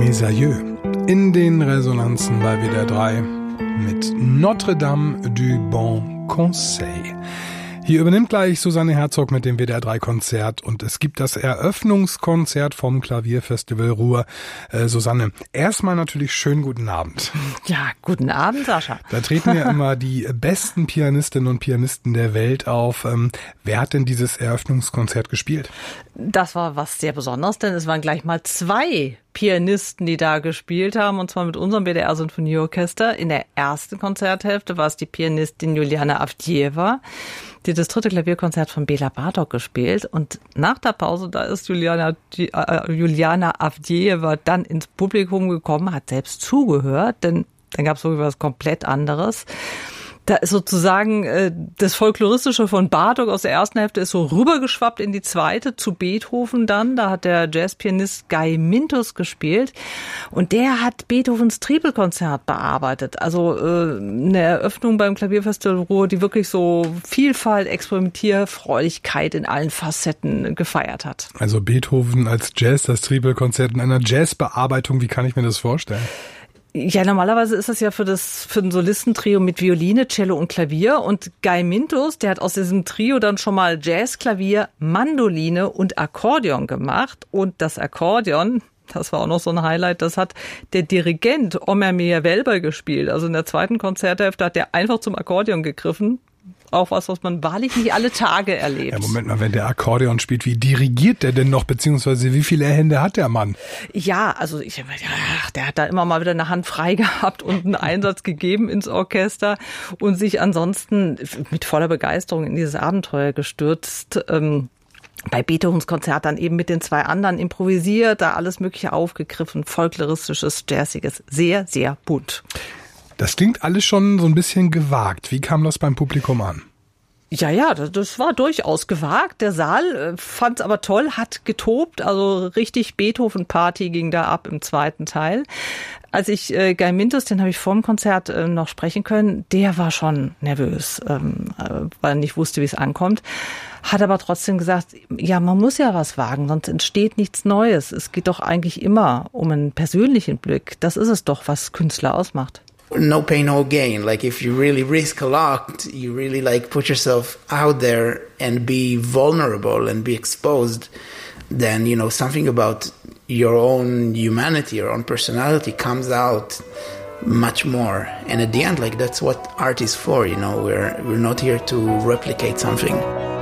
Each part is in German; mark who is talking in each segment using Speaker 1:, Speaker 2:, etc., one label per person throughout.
Speaker 1: Mes Aïeux in den Resonanzen bei WDR 3 mit Notre-Dame du Bon Conseil. Hier übernimmt gleich Susanne Herzog mit dem WDR 3 Konzert und es gibt das Eröffnungskonzert vom Klavierfestival Ruhr. Susanne, erstmal natürlich schönen guten Abend.
Speaker 2: Ja, guten Abend, Sascha.
Speaker 1: Da treten ja immer die besten Pianistinnen und Pianisten der Welt auf. Wer hat denn dieses Eröffnungskonzert gespielt?
Speaker 2: Das war was sehr Besonderes, denn es waren gleich mal 2 Pianisten, die da gespielt haben, und zwar mit unserem WDR-Sinfonieorchester. In der ersten Konzerthälfte war es die Pianistin Juliana Avdieva, die das 3. Klavierkonzert von Bela Bartók gespielt. Und nach der Pause, da ist Juliana Avdieva dann ins Publikum gekommen, hat selbst zugehört, denn dann gab es wirklich was komplett anderes. Da ist sozusagen das Folkloristische von Bartók aus der ersten Hälfte ist so rübergeschwappt in die zweite, zu Beethoven dann. Da hat der Jazzpianist Guy Mintus gespielt und der hat Beethovens Tripelkonzert bearbeitet. Also eine Eröffnung beim Klavierfestival Ruhr, die wirklich so Vielfalt, Experimentierfreudigkeit in allen Facetten gefeiert hat.
Speaker 1: Also Beethoven als Jazz, das Tripelkonzert in einer Jazzbearbeitung, wie kann ich mir das vorstellen?
Speaker 2: Ja, normalerweise ist das ja für ein Solistentrio mit Violine, Cello und Klavier. Und Guy Mintus, der hat aus diesem Trio dann schon mal Jazz, Klavier, Mandoline und Akkordeon gemacht. Und das Akkordeon, das war auch noch so ein Highlight, das hat der Dirigent Omer Meyer-Welber gespielt. Also in der zweiten Konzerthälfte hat der einfach zum Akkordeon gegriffen. Auch was man wahrlich nicht alle Tage erlebt.
Speaker 1: Ja, Moment mal, wenn der Akkordeon spielt, wie dirigiert der denn noch, beziehungsweise wie viele Hände hat der Mann?
Speaker 2: Ja, also der hat da immer mal wieder eine Hand frei gehabt und einen Einsatz gegeben ins Orchester und sich ansonsten mit voller Begeisterung in dieses Abenteuer gestürzt. Bei Beethovens Konzert dann eben mit den 2 anderen improvisiert, da alles Mögliche aufgegriffen, folkloristisches, jazziges, sehr, sehr bunt.
Speaker 1: Das klingt alles schon so ein bisschen gewagt. Wie kam das beim Publikum an?
Speaker 2: Ja, das war durchaus gewagt. Der Saal fand es aber toll, hat getobt. Also richtig Beethoven-Party ging da ab im zweiten Teil. Als ich Guy Mintus, den habe ich vor dem Konzert noch sprechen können, der war schon nervös, weil er nicht wusste, wie es ankommt. Hat aber trotzdem gesagt, ja, man muss ja was wagen, sonst entsteht nichts Neues. Es geht doch eigentlich immer um einen persönlichen Blick. Das ist es doch, was Künstler ausmacht.
Speaker 3: No pain, no gain. Like if you really risk a lot, you really like put yourself out there and be vulnerable and be exposed, then, you know, something about your own humanity, your own personality comes out much more. And at the end, like that's what art is for, you know, we're not here to replicate something.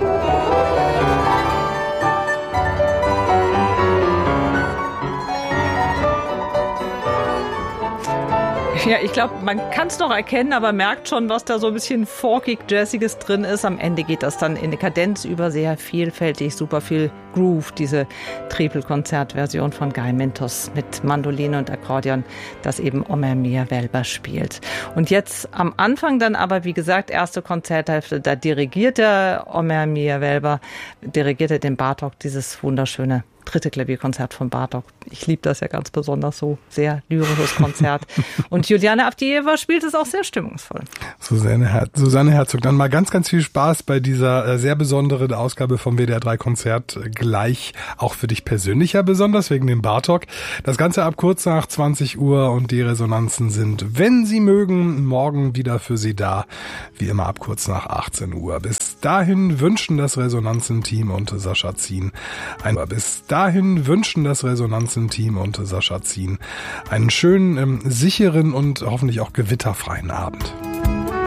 Speaker 2: Ja, ich glaube, man kann es noch erkennen, aber merkt schon, was da so ein bisschen folkig, jazziges drin ist. Am Ende geht das dann in eine Kadenz über, sehr vielfältig, super viel Groove, diese Tripelkonzertversion von Guy Mintus mit Mandoline und Akkordeon, das eben Omer Meyer-Welber spielt. Und jetzt am Anfang dann aber, wie gesagt, erste Konzerthälfte, da dirigiert der Omer Meyer-Welber, dirigiert er den Bartók, dieses wunderschöne 3. Klavierkonzert von Bartók. Ich liebe das ja ganz besonders, so sehr lyrisches Konzert. Und Juliana Avdieva spielt es auch sehr stimmungsvoll.
Speaker 1: Susanne Herzog, dann mal ganz, ganz viel Spaß bei dieser sehr besonderen Ausgabe vom WDR 3 Konzert. Gleich auch für dich persönlich ja besonders, wegen dem Bartók. Das Ganze ab kurz nach 20 Uhr und die Resonanzen sind, wenn Sie mögen, morgen wieder für Sie da. Wie immer ab kurz nach 18 Uhr. Bis dahin wünschen das Resonanzenteam und Sascha Zien einen schönen, sicheren und hoffentlich auch gewitterfreien Abend.